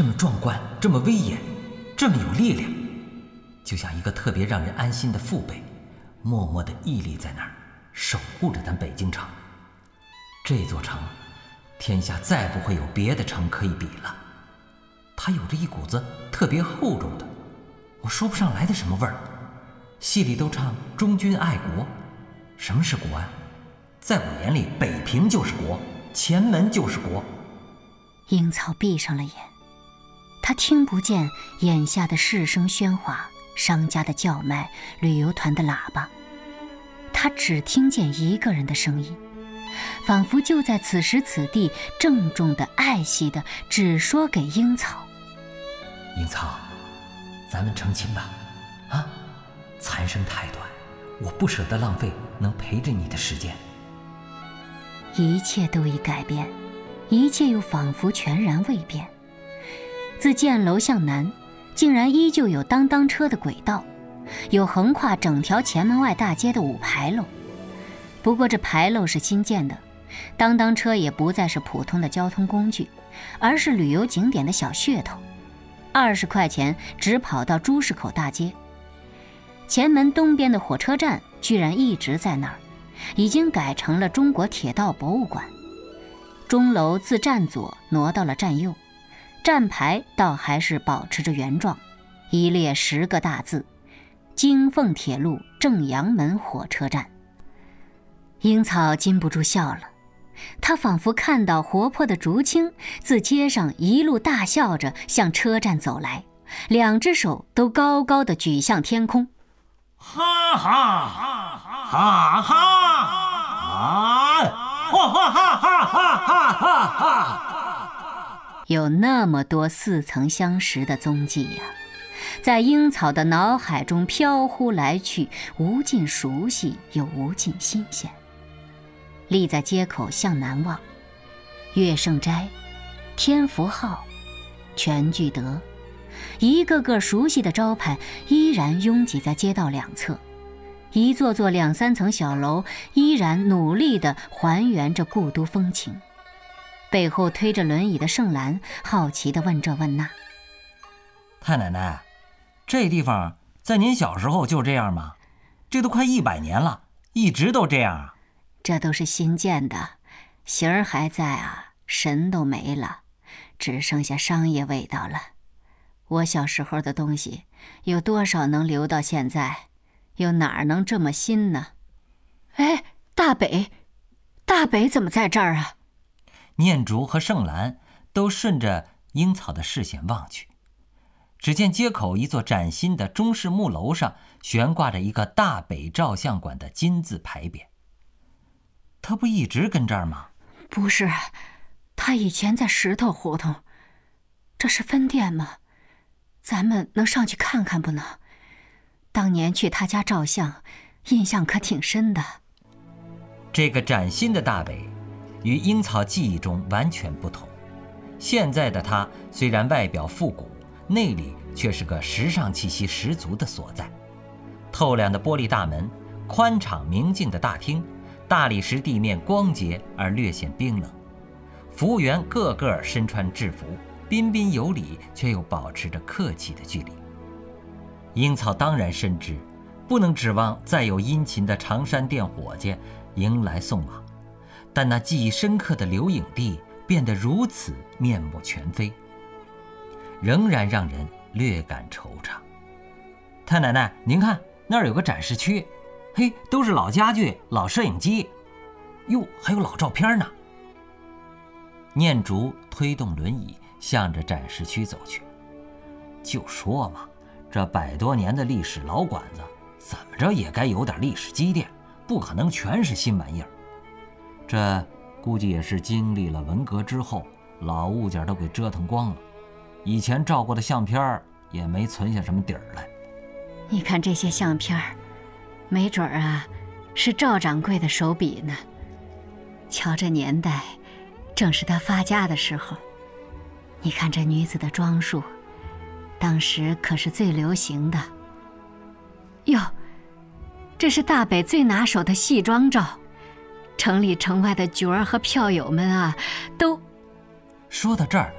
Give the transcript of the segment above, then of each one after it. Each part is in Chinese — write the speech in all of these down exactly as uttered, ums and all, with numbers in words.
这么壮观，这么威严，这么有力量，就像一个特别让人安心的父辈，默默地屹立在那儿，守护着咱北京城。这座城，天下再不会有别的城可以比了。它有着一股子特别厚重的，我说不上来的什么味儿。戏里都唱忠君爱国，什么是国啊？在我眼里，北平就是国，前门就是国。 樱草闭上了眼，他听不见眼下的市声喧哗，商家的叫卖，旅游团的喇叭，他只听见一个人的声音，仿佛就在此时此地，郑重的爱惜的只说给樱草： 樱草，咱们成亲吧，啊，残生太短，我不舍得浪费能陪着你的时间。 一切都已改变，一切又仿佛全然未变。自箭楼向南，竟然依旧有当当车的轨道，有横跨整条前门外大街的五牌楼。不过这牌楼是新建的，当当车也不再是普通的交通工具，而是旅游景点的小噱头。二十块钱只跑到朱市口大街。前门东边的火车站居然一直在那儿，已经改成了中国铁道博物馆。钟楼自站左挪到了站右，站牌倒还是保持着原状，一列十个大字：京凤铁路正阳门火车站。樱草禁不住笑了，他仿佛看到活泼的竹青自街上一路大笑着向车站走来，两只手都高高的举向天空。 哈哈哈哈哈啊！哈哈哈哈哈哈哈！ 有那么多似曾相识的踪迹呀、啊，在樱草的脑海中飘忽来去，无尽熟悉又无尽新鲜。立在街口向南望，乐圣斋、天福号、全聚德，一个个熟悉的招牌依然拥挤在街道两侧，一座座两三层小楼依然努力地还原着故都风情。背后推着轮椅的盛兰好奇地问这问那： 太奶奶，这地方在您小时候就这样吗？这都快一百年了，一直都这样啊？ 这都是新建的，形儿还在啊，神都没了，只剩下商业味道了。我小时候的东西有多少能留到现在？又哪儿能这么新呢？哎，大北，大北怎么在这儿啊？ 念竹和盛兰都顺着樱草的视线望去，只见街口一座崭新的中式木楼上悬挂着一个大北照相馆的金字牌匾。他不一直跟这儿吗？ 不是，他以前在石头胡同。这是分店吗？咱们能上去看看不能？当年去他家照相，印象可挺深的。 这个崭新的大北与樱草记忆中完全不同。现在的它虽然外表复古，内里却是个时尚气息十足的所在。透亮的玻璃大门，宽敞明净的大厅，大理石地面光洁而略显冰冷，服务员个个身穿制服，彬彬有礼，却又保持着客气的距离。樱草当然深知，不能指望再有殷勤的长山店伙计迎来送往，但那记忆深刻的留影地变得如此面目全非，仍然让人略感惆怅。太奶奶，您看那儿有个展示区，嘿，都是老家具、老摄影机，哟，还有老照片呢。念竹推动轮椅向着展示区走去。就说嘛，这百多年的历史老馆子，怎么着也该有点历史积淀，不可能全是新玩意儿。这估计也是经历了文革之后，老物件都给折腾光了，以前照过的相片也没存下什么底儿来。 你看这些相片，没准儿啊，是赵掌柜的手笔呢。瞧这年代，正是他发家的时候。你看这女子的装束，当时可是最流行的。哟，这是大北最拿手的戏装照，城里城外的角儿和票友们啊，都…… 说到这儿，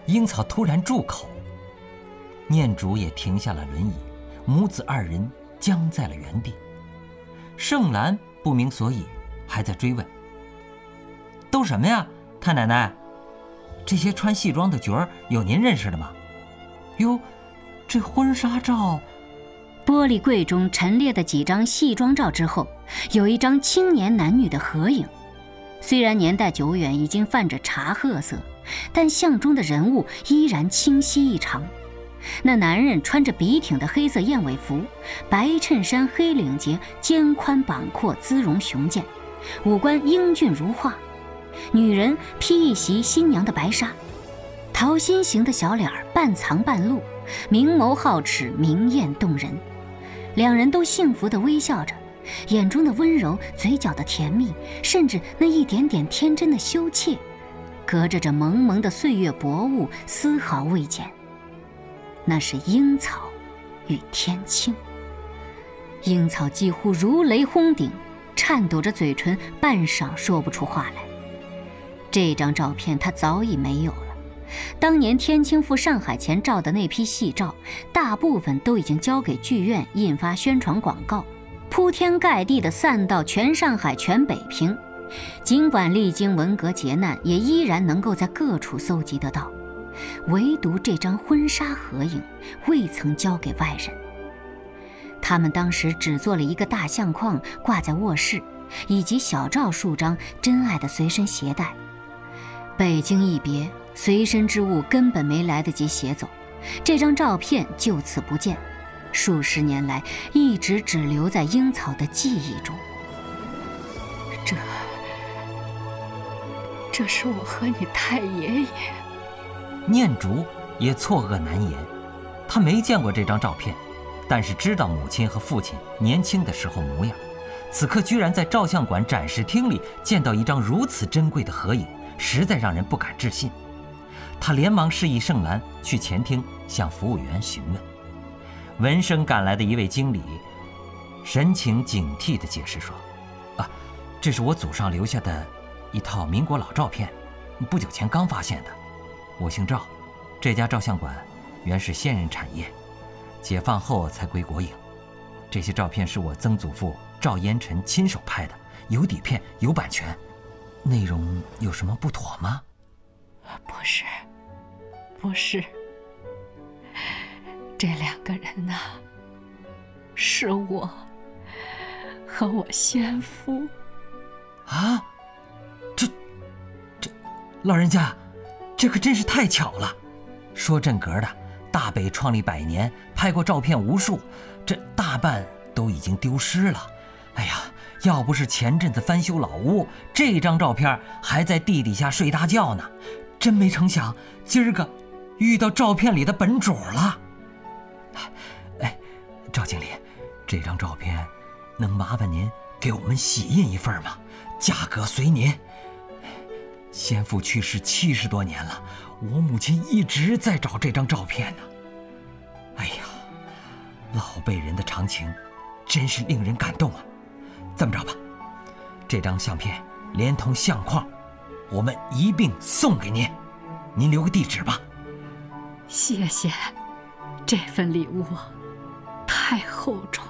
樱草突然住口，念主也停下了轮椅，母子二人僵在了原地。盛兰不明所以，还在追问：“都什么呀，太奶奶？这些穿戏装的角儿有您认识的吗？哟，这婚纱照……” 玻璃柜中陈列的几张戏装照之后，有一张青年男女的合影。虽然年代久远，已经泛着茶褐色，但相中的人物依然清晰异常。那男人穿着笔挺的黑色燕尾服，白衬衫黑领结，肩宽膀阔，姿容雄健，五官英俊如画。女人披一袭新娘的白纱，桃心形的小脸半藏半露，明眸皓齿，明艳动人。两人都幸福地微笑着，眼中的温柔，嘴角的甜蜜，甚至那一点点天真的羞怯，隔着这蒙蒙的岁月薄雾，丝毫未减。那是樱草与天青。樱草几乎如雷轰顶，颤抖着嘴唇，半晌说不出话来。这张照片他早已没有了。当年天青赴上海前照的那批戏照，大部分都已经交给剧院印发宣传广告，铺天盖地地散到全上海全北平。尽管历经文革劫难，也依然能够在各处搜集得到。唯独这张婚纱合影未曾交给外人。他们当时只做了一个大相框挂在卧室，以及小照数张真爱的随身携带。北京一别，随身之物根本没来得及携走，这张照片就此不见，数十年来一直只留在樱草的记忆中。 这这是我和你太爷爷。 念竹也错愕难言，他没见过这张照片，但是知道母亲和父亲年轻的时候模样，此刻居然在照相馆展示厅里见到一张如此珍贵的合影，实在让人不敢置信。他连忙示意盛兰去前厅向服务员询问。闻声赶来的一位经理神情警惕地解释说：“啊，这是我祖上留下的一套民国老照片，不久前刚发现的。我姓赵，这家照相馆原是先人产业，解放后才归国营。这些照片是我曾祖父赵烟尘亲手拍的，有底片，有版权。内容有什么不妥吗？”“ 不是，不是，这两个人呐、啊，是我和我先夫。”“ 啊，这这老人家，这可真是太巧了。说正格的，大北创立百年，拍过照片无数，这大半都已经丢失了。哎呀，要不是前阵子翻修老屋，这张照片还在地底下睡大觉呢。真没成想，今儿个遇到照片里的本主了。哎，赵经理，这张照片能麻烦您给我们洗印一份吗？价格随您。先父去世七十多年了，我母亲一直在找这张照片呢。哎呀，老辈人的长情真是令人感动啊。这么着吧，这张相片连同相框我们一并送给您，您留个地址吧。”“ 谢谢，这份礼物太厚重。”